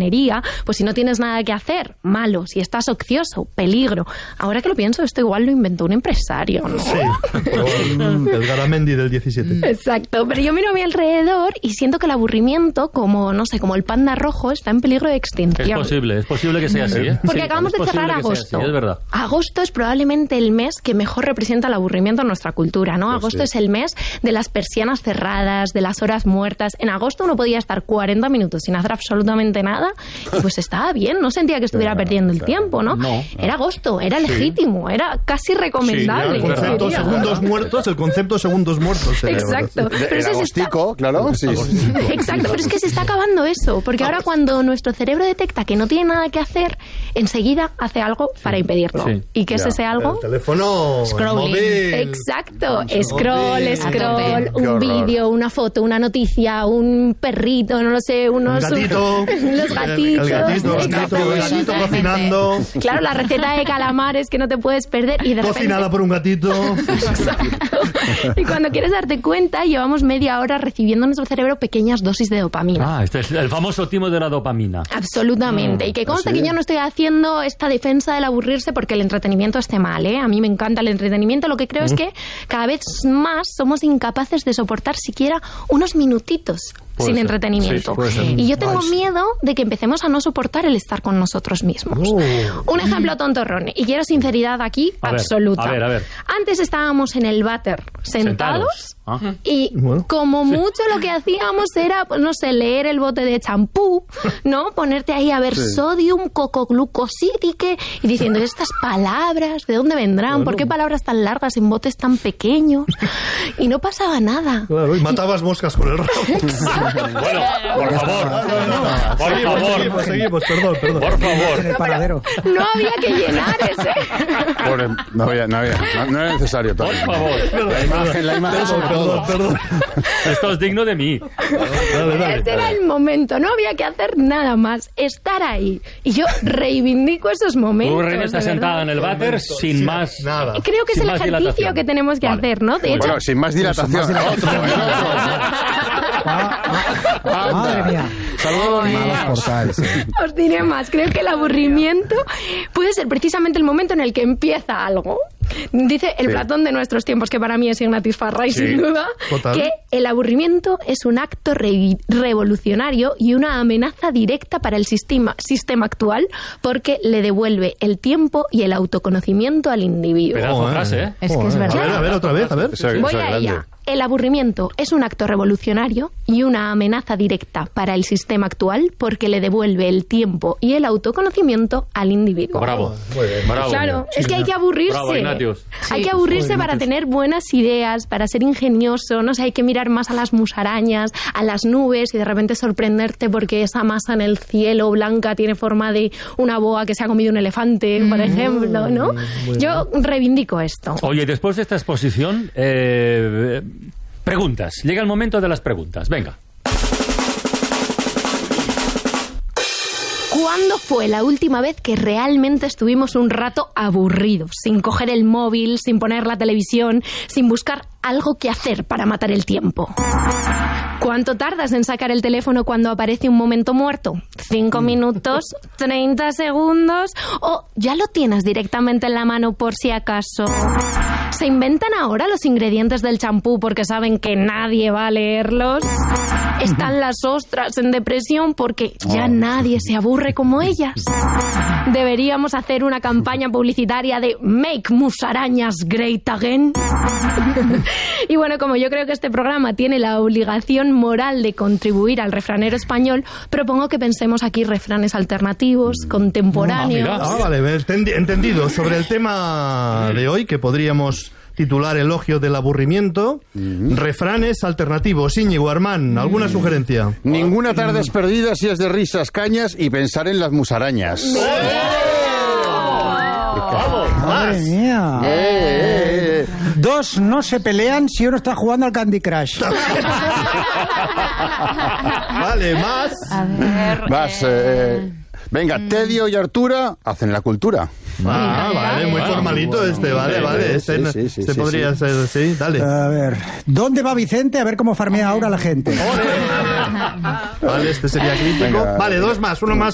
pues si no tienes nada que hacer, malo. Si estás ocioso, peligro. Ahora que lo pienso, esto igual lo inventó un empresario, ¿no? Sí, el Garamendi del 17. Exacto, pero yo miro a mi alrededor y siento que el aburrimiento, como, no sé, como el panda rojo, está en peligro de extinción. Es posible que sea así, ¿eh? Porque sí, acabamos de cerrar agosto. Así, es verdad. Agosto es probablemente el mes que mejor representa el aburrimiento en nuestra cultura, ¿no? Agosto es el mes de las persianas cerradas, de las horas muertas. En agosto uno podía estar 40 minutos sin hacer absolutamente nada y pues estaba bien, no sentía que estuviera perdiendo el tiempo, ¿no? Era agosto, era legítimo, era casi recomendable. El concepto segundos muertos. Exacto. Pero el agostico, claro. Sí. Exacto, pero es que se está acabando eso, porque ahora cuando nuestro cerebro detecta que no tiene nada que hacer, enseguida hace algo para impedirlo. Sí. ¿Y qué es ese algo? El teléfono, scrolling. Móvil. Exacto. Scroll, un vídeo, una foto, una noticia, un perrito, no lo sé, unos... Un gatito. Los gatitos. El gatito cocinando. Claro, la receta de calamares que no te puedes perder y de repente... Cocinada por un gatito. Exacto. Y cuando quieres darte cuenta, llevamos media hora recibiendo en nuestro cerebro pequeñas dosis de dopamina. Este es el famoso timo de la dopamina. Absolutamente. Y que consta que yo no estoy haciendo esta defensa del aburrirse porque el entretenimiento esté mal, ¿eh? A mí me encanta el entretenimiento. Lo que creo es que cada vez más somos incapaces de soportar siquiera unos minutitos sin entretenimiento. Y yo tengo miedo de que empecemos a no soportar el estar con nosotros mismos. Un ejemplo tontorrón. Y quiero sinceridad aquí absoluta. A ver. Antes estábamos en el váter sentados. Y como mucho lo que hacíamos era, no sé, leer el bote de champú, ¿no? Ponerte ahí a ver sodium, cocoglucosídique y diciendo, estas palabras, ¿de dónde vendrán? ¿Por qué palabras tan largas en botes tan pequeños? Y no pasaba nada. Claro, y matabas moscas con el rabo. Bueno, por favor. Seguimos, perdón. Por favor. No había que llenar ese. No era necesario. Por favor. La imagen Perdón. Esto es digno de mí. Dale. Ese era el momento, no había que hacer nada más, estar ahí. Y yo reivindico esos momentos. Tú, Reina, estás sentada en el váter sin más nada. Creo que es el ejercicio dilatación que tenemos que hacer, ¿no? De hecho, sin más dilatación. Madre mía. Saludos. Os diré más, creo que el aburrimiento puede ser precisamente el momento en el que empieza algo. Dice el Platón de nuestros tiempos, que para mí es Ignatius Farray, sin duda, que el aburrimiento es un acto revolucionario y una amenaza directa para el sistema actual, porque le devuelve el tiempo y el autoconocimiento al individuo. Pedazo de frase, ¿eh? Es que es verdad. A ver, otra vez. Voy a ella. El aburrimiento es un acto revolucionario y una amenaza directa para el sistema actual porque le devuelve el tiempo y el autoconocimiento al individuo. Bravo. Muy bien, bravo. Claro, es que hay que aburrirse. Bravo, Ignatius. Hay que aburrirse para tener buenas ideas, para ser ingenioso, no sé, hay que mirar más a las musarañas, a las nubes y de repente sorprenderte porque esa masa en el cielo blanca tiene forma de una boa que se ha comido un elefante, por ejemplo, ¿no? Yo reivindico esto. Oye, después de esta exposición, preguntas. Llega el momento de las preguntas. Venga. ¿Cuándo fue la última vez que realmente estuvimos un rato aburridos, sin coger el móvil, sin poner la televisión, sin buscar algo que hacer para matar el tiempo? ¿Cuánto tardas en sacar el teléfono cuando aparece un momento muerto? ¿5 minutos? ¿30 segundos? ¿O ya lo tienes directamente en la mano por si acaso? ¿Se inventan ahora los ingredientes del champú porque saben que nadie va a leerlos? ¿Están las ostras en depresión porque ya nadie se aburre como ellas? ¿Deberíamos hacer una campaña publicitaria de Make Musarañas Great Again? Y bueno, como yo creo que este programa tiene la obligación moral de contribuir al refranero español, propongo que pensemos aquí refranes alternativos, contemporáneos. Vale, entendido. Sobre el tema de hoy, que podríamos titular Elogio del aburrimiento, refranes alternativos. Íñigo, Armán, ¿alguna sugerencia? Ninguna tarde es perdida si es de risas, cañas y pensar en las musarañas. Madre mía. Dos no se pelean si uno está jugando al Candy Crush. Vale, más. A ver. Venga, Tedio y Artura hacen la cultura. Vale, muy formalito este, vale. Este podría ser, sí, dale. A ver, ¿dónde va Vicente? A ver cómo farmea ahora la gente. Vale, este sería crítico. Vale, dos más, uno más.